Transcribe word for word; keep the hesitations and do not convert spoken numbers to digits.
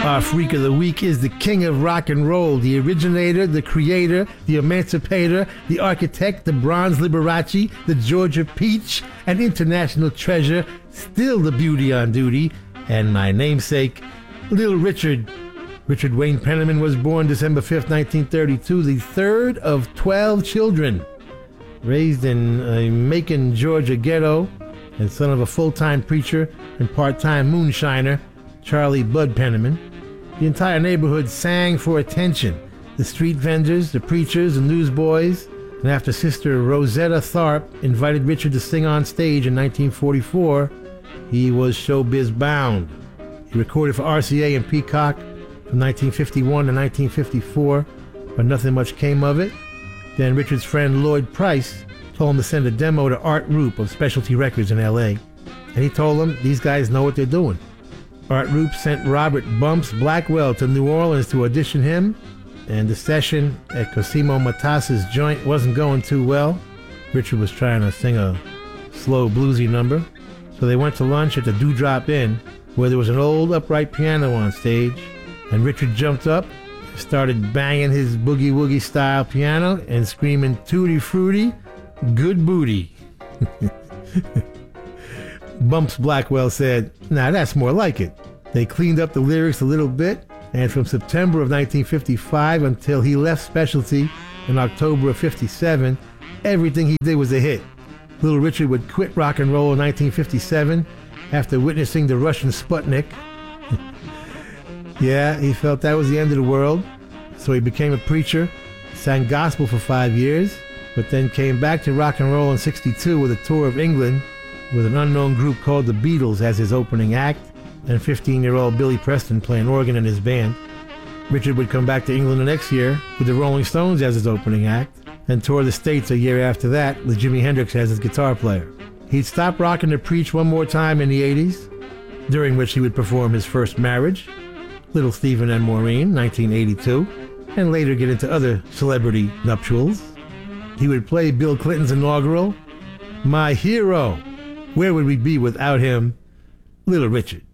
Our freak of the week is the king of rock and roll, the originator, the creator, the emancipator, the architect, the bronze Liberace, the Georgia peach, an international treasure, still the beauty on duty, and my namesake, Little Richard. Richard Wayne Penniman was born December fifth, nineteen thirty-two, the third of twelve children. Raised in a Macon, Georgia ghetto, and son of a full-time preacher and part-time moonshiner, Charlie Bud Penniman. The entire neighborhood sang for attention. The street vendors, the preachers, and newsboys. And after Sister Rosetta Tharpe invited Richard to sing on stage in nineteen forty-four, he was showbiz bound. He recorded for R C A and Peacock from nineteen fifty-one to nineteen fifty-four, but nothing much came of it. Then Richard's friend Lloyd Price told him to send a demo to Art Roop of Specialty Records in L A. And he told them, these guys know what they're doing. Art Roop sent Robert Bumps Blackwell to New Orleans to audition him, and the session at Cosimo Matas's joint wasn't going too well. Richard was trying to sing a slow bluesy number, so they went to lunch at the Dewdrop Inn, where there was an old upright piano on stage, and Richard jumped up, started banging his boogie-woogie style piano and screaming tutti frutti, good booty. Bumps Blackwell said, "Now that's more like it." They cleaned up the lyrics a little bit, and from September of nineteen fifty-five until he left Specialty in October of fifty-seven, everything he did was a hit. Little Richard would quit rock and roll in nineteen fifty-seven after witnessing the Russian Sputnik. Yeah, he felt that was the end of the world, so he became a preacher, sang gospel for five years, but then came back to rock and roll in sixty-two with a tour of England with an unknown group called the Beatles as his opening act, and fifteen-year-old Billy Preston playing organ in his band. Richard would come back to England the next year with the Rolling Stones as his opening act, and tour the States a year after that with Jimi Hendrix as his guitar player. He'd stop rocking to preach one more time in the eighties, during which he would perform his first marriage, Little Stephen and Maureen, nineteen eighty-two, and later get into other celebrity nuptials. He would play Bill Clinton's inaugural, My Hero. Where would we be without him? Little Richard.